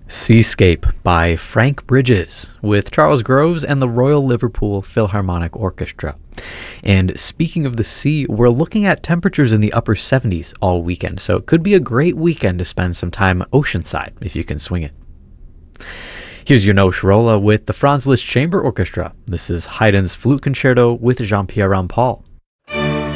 Seascape by Frank Bridges with Charles Groves and the Royal Liverpool Philharmonic Orchestra. And speaking of the sea, we're looking at temperatures in the upper 70s all weekend, so it could be a great weekend to spend some time oceanside if you can swing it. Here's Janos Rolla with the Franz Liszt Chamber Orchestra. This is Haydn's Flute Concerto with Jean-Pierre Rampal.